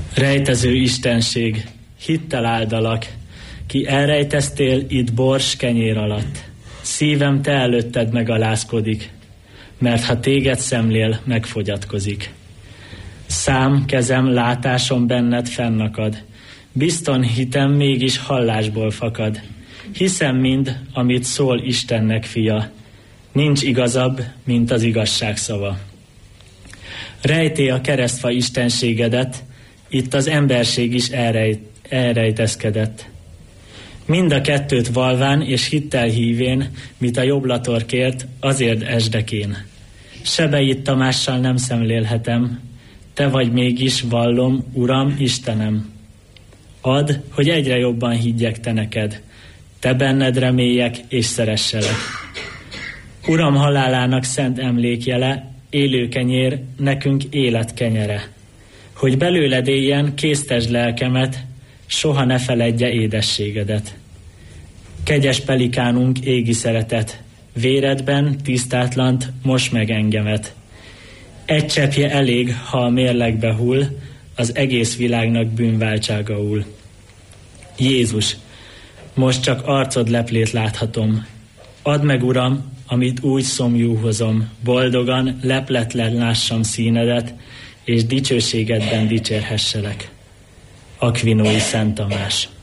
Rejtező istenség, hittel áldalak, ki elrejteztél itt bors kenyér alatt. Szívem te előtted megalázkodik, mert ha téged szemlél, megfogyatkozik. Szám, kezem, látásom benned fennakad, bizton hitem mégis hallásból fakad. Hiszem mind, amit szól Istennek fia, nincs igazabb, mint az igazság szava. Rejté a keresztfa istenségedet, itt az emberség is elrejtezkedett. Mind a kettőt valván és hittel hívén, mit a jobblator kért, azért esdekén. Sebeit Tamással nem szemlélhetem, te vagy mégis vallom, Uram, Istenem. Add, hogy egyre jobban higgyek te neked, te benned reméljek és szeresselek. Uram halálának szent emlékjele, élő kenyér, nekünk élet kenyere. Hogy belőled éljen, késztesd lelkemet, soha ne feledje édességedet. Kegyes pelikánunk, égi szeretet, véredben tisztátlant, most meg engemet. Egy cseppje elég, ha a mérlegbe hull, az egész világnak bűnváltságaul. Jézus, most csak arcod leplét láthatom. Add meg, Uram, amit úgy szomjú hozom, boldogan, lepletlen lássam színedet, és dicsőségedben dicsérhesselek. Akvinói Szent Tamás.